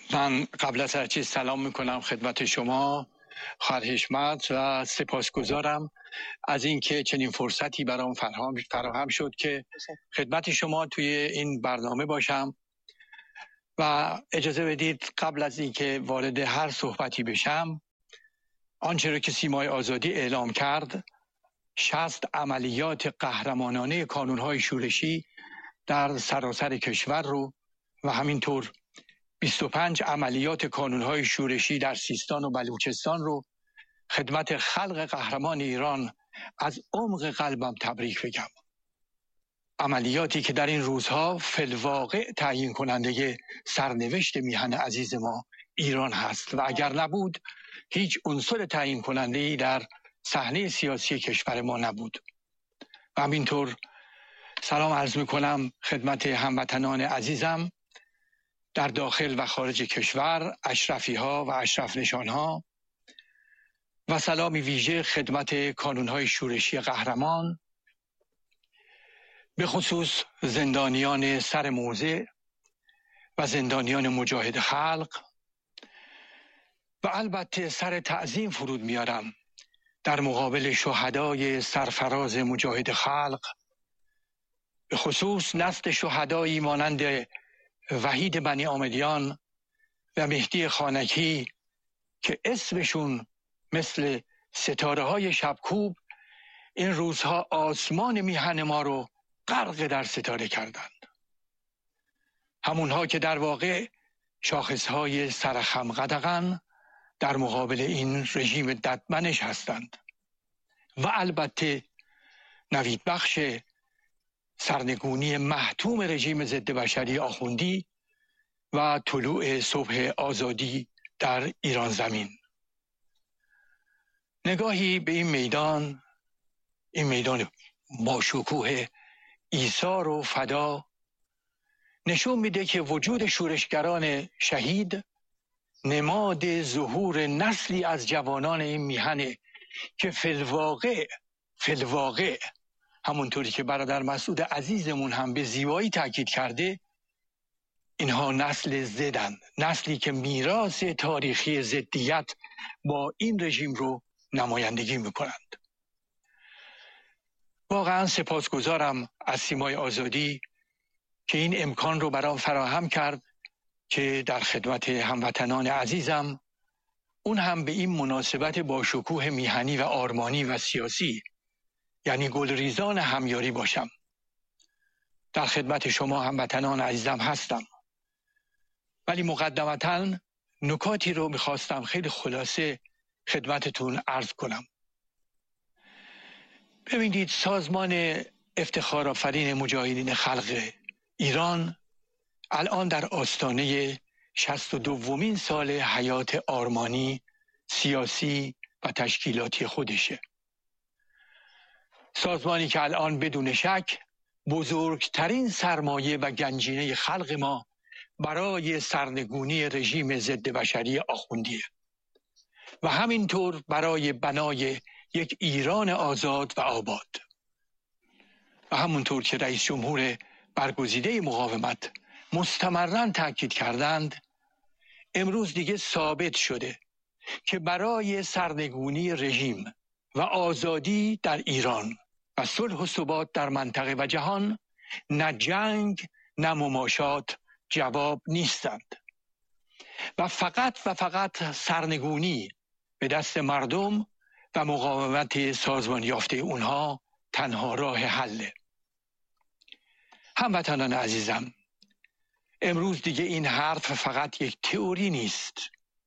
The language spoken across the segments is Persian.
من قبل از هر چیز سلام میکنم خدمت شما خواهر حشمت و سپاسگزارم از اینکه چنین فرصتی برام فراهم شد که خدمت شما توی این برنامه باشم و اجازه بدید قبل از اینکه وارد هر صحبتی بشم آنچه را که سیمای آزادی اعلام کرد 60 عملیات قهرمانانه کانونهای شورشی در سراسر کشور رو و همینطور 25 عملیات کانونهای شورشی در سیستان و بلوچستان رو خدمت خلق قهرمان ایران از عمق قلبم تبریک بگم. عملیاتی که در این روزها فی‌الواقع تعیین کننده سرنوشت میهن عزیز ما ایران هست و اگر نبود هیچ عنصر تعیین کننده‌ای در صحنه سیاسی کشور ما نبود. و همینطور سلام عرض میکنم خدمت هموطنان عزیزم در داخل و خارج کشور، اشرفی ها و اشرف نشان ها و سلامی ویژه خدمت کانونهای شورشی قهرمان، به خصوص زندانیان سر موضع و زندانیان مجاهد خلق و البته سر تعظیم فرود میارم در مقابل شهدای سرفراز مجاهد خلق، به خصوص نسل شهدایی مانند وحید بنی آمدیان و مهدی خانکی که اسمشون مثل ستاره های شبکوب این روزها آسمان میهن ما رو غرق در ستاره کردند. همونها که در واقع شاخصهای سرخم قدغن در مقابل این رژیم ددمنش هستند و البته نوید بخش سرنگونی محتوم رژیم ضد بشری آخوندی و طلوع صبح آزادی در ایران زمین. نگاهی به این میدان با شکوه ایثار و فدا نشون میده که وجود شورشگران شهید نماد ظهور نسلی از جوانان این میهنه که فی‌الواقع همونطوری که برادر مسعود عزیزمون هم به زیبایی تاکید کرده اینها نسل زدن، نسلی که میراث تاریخی ضدیت با این رژیم رو نمایندگی میکنند. واقعا سپاسگزارم از سیمای آزادی که این امکان رو برام فراهم کرد که در خدمت هموطنان عزیزم اون هم به این مناسبت با شکوه میهنی و آرمانی و سیاسی یعنی گلریزان همیاری باشم. در خدمت شما هموطنان عزیزم هستم، ولی مقدمتاً نکاتی رو میخواستم خیلی خلاصه خدمتتون عرض کنم. ببینید سازمان افتخارآفرین مجاهدین خلق ایران الان در آستانه 62مین سال حیات آرمانی، سیاسی و تشکیلاتی خودشه. سازمانی که الان بدون شک بزرگترین سرمایه و گنجینه خلق ما برای سرنگونی رژیم ضد بشری آخوندیه و همینطور برای بنای یک ایران آزاد و آباد. و همونطور که رئیس جمهور برگزیده مقاومت مستمراً تاکید کردند، امروز دیگه ثابت شده که برای سرنگونی رژیم و آزادی در ایران و صلح و ثبات در منطقه و جهان نه جنگ نه مماشات جواب نیستند و فقط سرنگونی به دست مردم و مقاومت سازمان یافته اونها تنها راه حله. هموطنان عزیزم، امروز دیگه این حرف فقط یک تئوری نیست،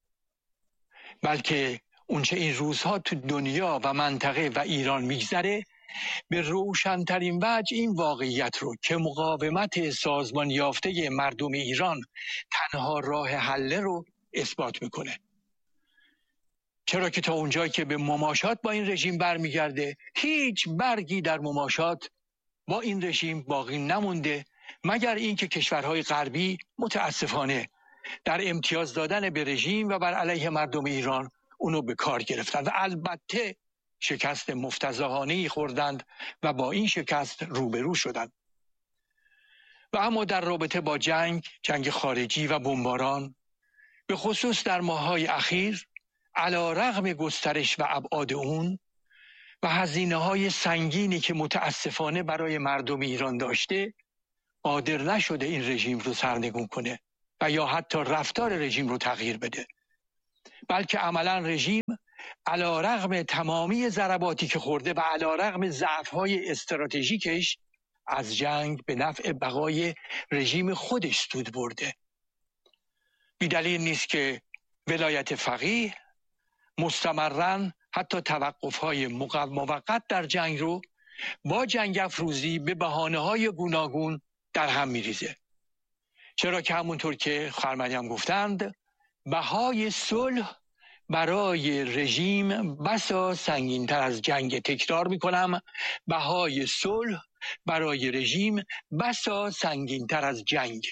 بلکه اونچه این روزها تو دنیا و منطقه و ایران میگذره به روشنترین وجه این واقعیت رو که مقاومت سازمان یافته مردم ایران تنها راه حل رو اثبات میکنه. چرا که تا اونجایی که به مماشات با این رژیم برمیگرده هیچ برگی در مماشات با این رژیم باقی نمونده مگر اینکه کشورهای غربی متاسفانه در امتیاز دادن به رژیم و بر علیه مردم ایران اونو به کار گرفتند و البته شکست مفتضحانه‌ای خوردند و با این شکست روبرو شدند. و اما در رابطه با جنگ خارجی و بمباران به خصوص در ماه‌های اخیر علی رغم گسترش و ابعاد اون و هزینه‌های سنگینی که متاسفانه برای مردم ایران داشته، قادر نشده این رژیم رو سرنگون کنه و یا حتی رفتار رژیم رو تغییر بده، بلکه عملا رژیم علی رغم تمامی ضرباتی که خورده و علی رغم ضعف‌های استراتژیکش از جنگ به نفع بقای رژیم خودش سود برده. بی‌دلیل نیست که ولایت فقیه مستمراً حتی توقف‌های موقت در جنگ رو با جنگ افروزی به بهانه‌های گوناگون در هم می‌ریزه. چرا که همونطور که خواهرمریم گفتند، بهای صلح برای رژیم بسا سنگین‌تر از جنگ. تکرار می‌کنم، بهای صلح برای رژیم بسا سنگین‌تر از جنگ.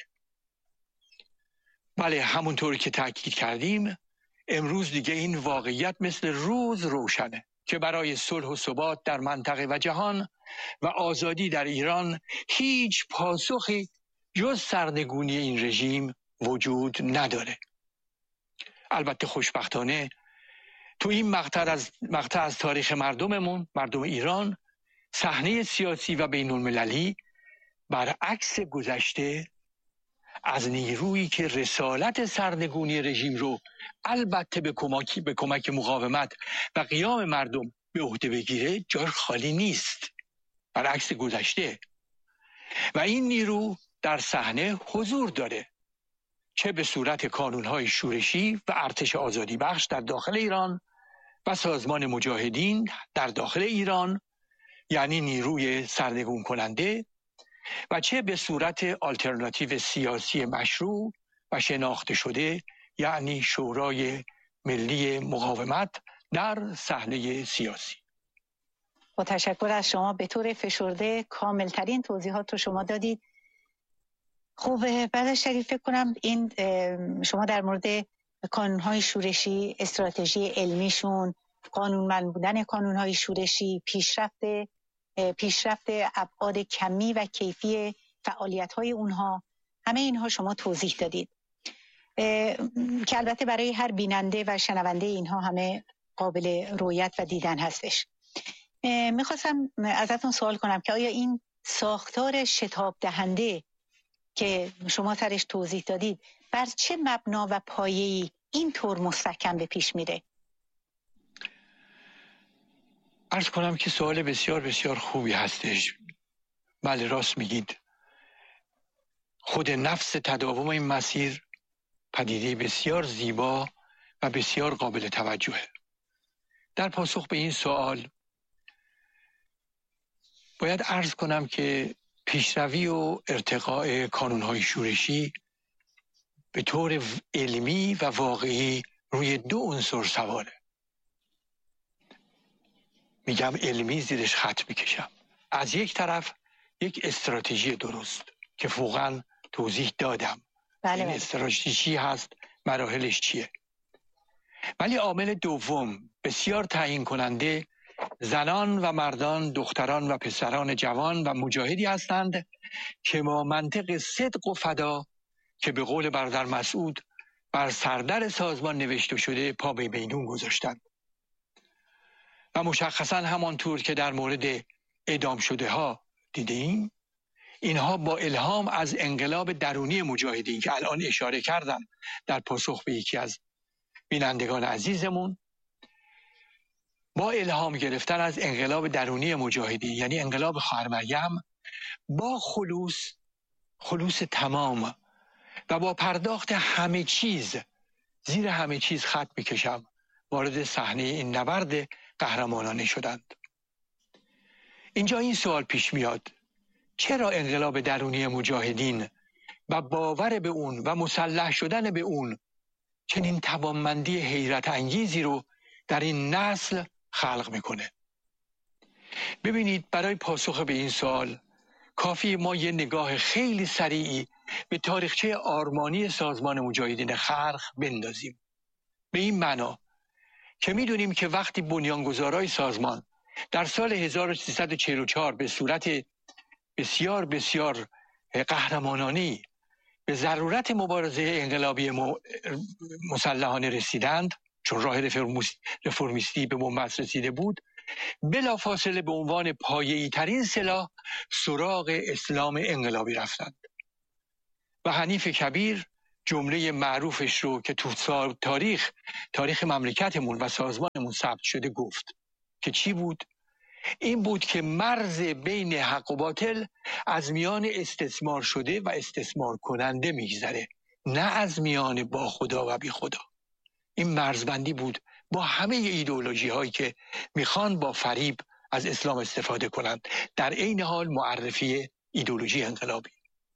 بله، همونطور که تأکید کردیم، امروز دیگه این واقعیت مثل روز روشنه که برای صلح و ثبات در منطقه و جهان و آزادی در ایران هیچ پاسخی جز سرنگونی این رژیم وجود نداره. البته خوشبختانه تو این مقطع از تاریخ مردم ایران، صحنه سیاسی و بین المللی برعکس گذشته از نیرویی که رسالت سرنگونی رژیم رو البته به کمک مقاومت و قیام مردم به عهده بگیره جای خالی نیست، برعکس گذشته. و این نیرو در صحنه حضور داره، چه به صورت کانون‌های شورشی و ارتش آزادی بخش در داخل ایران و سازمان مجاهدین در داخل ایران، یعنی نیروی سرنگون کننده، و چه به صورت آلترناتیو سیاسی مشروع و شناخته شده، یعنی شورای ملی مقاومت در صحنه سیاسی. با تشکر از شما، به طور فشرده کاملترین توضیحات رو شما دادید. خوبه بعد شریف فکر کنم این شما در مورد کانون‌های شورشی، استراتژی علمیشون، قانونمند بودن کانون‌های شورشی، پیشرفت ابعاد کمی و کیفی فعالیت‌های اونها، همه اینها شما توضیح دادید که البته برای هر بیننده و شنونده اینها همه قابل رؤیت و دیدن هستش. میخواستم ازتون سوال کنم که آیا این ساختار شتاب دهنده که شما سرش توضیح دادید بر چه مبنا و پایه‌ای اینطور مستحکم به پیش میره؟ عرض کنم که سوال بسیار بسیار خوبی هستش. بله، راست میگید. خود نفس تداوم این مسیر پدیده بسیار زیبا و بسیار قابل توجهه. در پاسخ به این سوال باید عرض کنم که پیشروی و ارتقاء کانون‌های شورشی به طور علمی و واقعی روی دو عنصر سواره. میگم علمی، زیرش خط میکشم. از یک طرف یک استراتژی درست که فوقاً توضیح دادم. این استراتژی هست، مراحلش چیه. ولی عامل دوم بسیار تعیین کننده زنان و مردان، دختران و پسران جوان و مجاهدی هستند که با منطق صدق و فدا که به قول برادر مسعود بر سردر سازمان نوشته شده پا به میدون گذاشتند. و مشخصا همانطور که در مورد اعدام شده ها دیدیم، اینها با الهام از انقلاب درونی مجاهدین که الان اشاره کردم در پاسخ به یکی از بینندگان عزیزمون، با الهام گرفتن از انقلاب درونی مجاهدین، یعنی انقلاب خواهر مریم، با خلوص تمام و با پرداخت همه چیز، زیر همه چیز خط میکشم، وارد صحنه این نبرد قهرمانانه شدند. اینجا این سوال پیش میاد: چرا انقلاب درونی مجاهدین و باور به اون و مسلح شدن به اون چنین توانمندی حیرت انگیزی رو در این نسل خلق میکنه؟ ببینید، برای پاسخ به این سوال کافی ما یه نگاه خیلی سریعی به تاریخچه آرمانی سازمان مجاهدین خلق بندازیم. به این معنا که میدونیم که وقتی بنیانگذارای سازمان در سال 1344 به صورت بسیار بسیار قهرمانانه‌ای به ضرورت مبارزه انقلابی مسلحانه رسیدند، چون راه رفرمیستی به بنبست رسیده بود، بلافاصله به عنوان پایه‌ای ترین سلاح سراغ اسلام انقلابی رفتند. و حنیف کبیر جمله معروفش رو که تو تاریخ مملکتمون و سازمانمون ثبت شده گفت که چی بود؟ این بود که مرز بین حق و باطل از میان استثمار شده و استثمار کننده میگذره، نه از میان با خدا و بی خدا. این مرزبندی بود با همه ایدئولوژی هایی که میخوان با فریب از اسلام استفاده کنند، در عین حال معرفی ایدئولوژی انقلابی.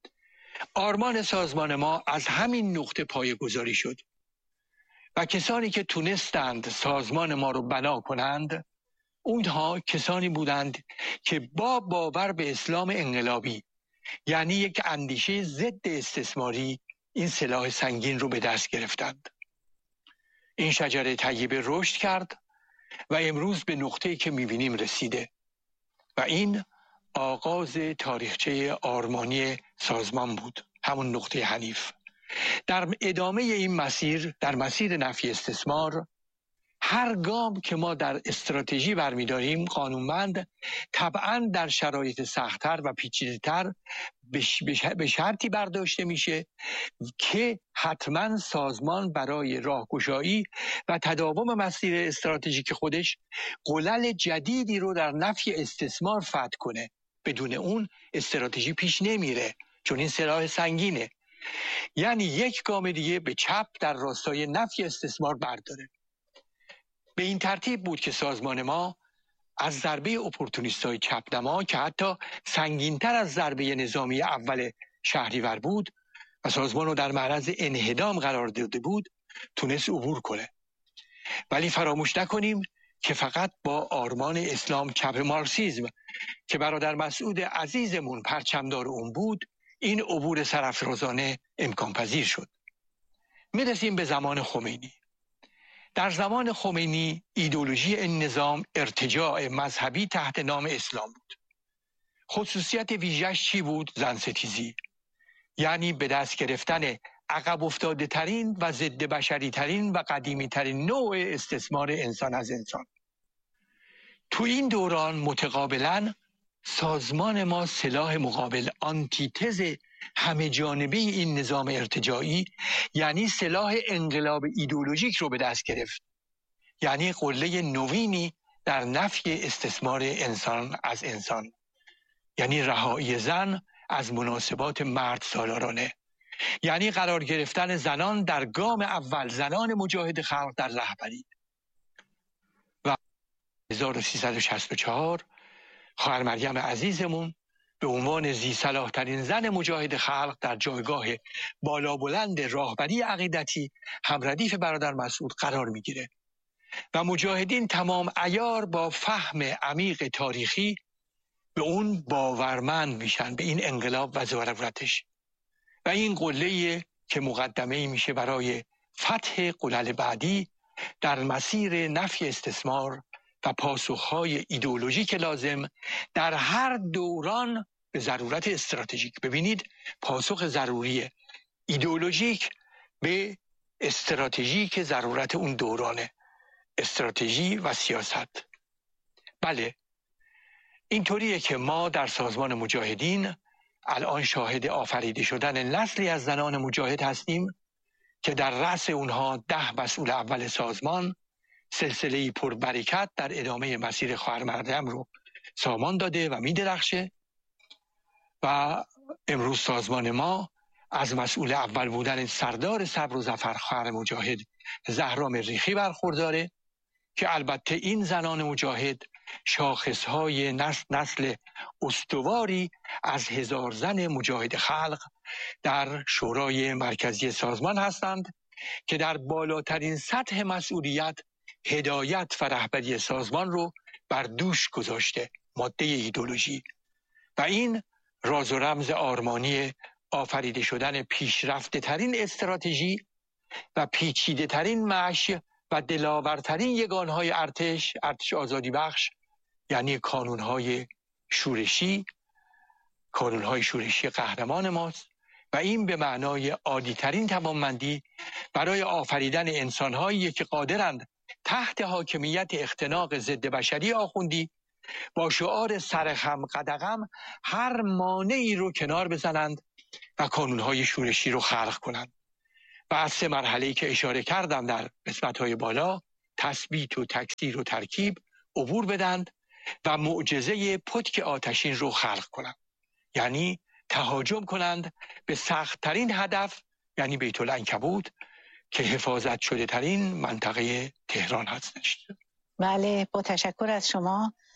آرمان سازمان ما از همین نقطه پایه‌گذاری شد و کسانی که تونستند سازمان ما رو بنا کنند، اونها کسانی بودند که با باور به اسلام انقلابی، یعنی یک اندیشه ضد استثماری، این سلاح سنگین رو به دست گرفتند. این شجره طیبه رشد کرد و امروز به نقطه‌ای که می‌بینیم رسیده و این آغاز تاریخچه آرمانی سازمان بود، همون نقطه حنیف. در ادامه این مسیر، در مسیر نفی استثمار، هر گام که ما در استراتژی برمی‌داریم قانونمند طبعاً در شرایط سخت‌تر و پیچیده‌تر به شرطی برداشته میشه که حتما سازمان برای راهگشایی و تداوم مسیر استراتژیک خودش قلل جدیدی رو در نفی استثمار فتح کنه. بدون اون استراتژی پیش نمیره، چون این سلاح سنگینه. یعنی یک گام دیگه به چپ در راستای نفی استثمار برداره. به این ترتیب بود که سازمان ما از ضربه اپورتونیستای چپ‌نما که حتی سنگین‌تر از ضربه نظامی اول شهریور بود و سازمان رو در معرض انهدام قرار داده بود، تونست عبور کنه. ولی فراموش نکنیم که فقط با آرمان اسلام چپ مارکسیسم که برادر مسعود عزیزمون پرچمدار اون بود، این عبور سرافرازانه امکان پذیر شد. میرسیم به زمان خمینی. در زمان خمینی ایدئولوژی این نظام ارتجاع مذهبی تحت نام اسلام بود. خصوصیت ویژه‌اش چی بود؟ زنستیزی، یعنی به دست گرفتن عقب افتاده ترین و ضد بشری ترین و قدیمی ترین نوع استثمار انسان از انسان. تو این دوران متقابلا سازمان ما سلاح مقابل، آنتیتز همه جانبه این نظام ارتجاعی، یعنی سلاح انقلاب ایدئولوژیک رو به دست گرفت، یعنی قله نوینی در نفی استثمار انسان از انسان، یعنی رهایی زن از مناسبات مرد سالارانه، یعنی قرار گرفتن زنان در گام اول، زنان مجاهد خلق در رهبری. و 1364 خواهر مریم عزیزمون به عنوان ذی صلاح ترین زن مجاهد خلق در جایگاه بالا بلند راهبری عقیدتی همردیف برادر مسعود قرار میگیره و مجاهدین تمام عیار با فهم عمیق تاریخی به اون باورمند میشن، به این انقلاب و ضرورتش، و این قله که مقدمه میشه برای فتح قلل بعدی در مسیر نفی استثمار و پاسخهای ایدئولوژیک لازم در هر دوران به ضرورت استراتژیک. ببینید پاسخ ضروری ایدئولوژیک به استراتژیک ضرورت اون دورانه، استراتژی و سیاست. بله، اینطوریه که ما در سازمان مجاهدین الان شاهد آفریده شدن نسلی از زنان مجاهد هستیم که در رأس اونها 10 مسئول اول سازمان، سلسله‌ای پربرکت در ادامه مسیر خواهر مریم رو سامان داده و می‌درخشه و امروز سازمان ما از مسئول اول بودن سردار صبر و ظفر خواهر مجاهد زهرا مریخی برخورداره که البته این زنان مجاهد شاخصهای نسل استواری از 1000 زن مجاهد خلق در شورای مرکزی سازمان هستند که در بالاترین سطح مسئولیت هدایت و رهبری سازمان رو بر دوش گذاشته، ماده ایدئولوژی، و این راز و رمز آرمانی آفریده شدن پیشرفته ترین استراتژی و پیچیده ترین معش و دلاورترین یگانهای ارتش آزادی بخش، یعنی کانونهای شورشی قهرمان ماست و این به معنای عالی‌ترین توانمندی برای آفریدن انسان‌هایی که قادرند تحت حاکمیت اختناق ضد بشری آخوندی با شعار سرخم قدغم هر مانعی رو کنار بزنند و کانونهای شورشی رو خلق کنند و از 3 مرحله‌ای که اشاره کردم در قسمت‌های بالا، تثبیت و تکثیر و ترکیب، عبور بدند و معجزه پتک آتشین رو خلق کنند. یعنی تهاجم کنند به سخت‌ترین هدف، یعنی بیت العنکبوت که حفاظت شده ترین منطقه تهران هستش. بله، با تشکر از شما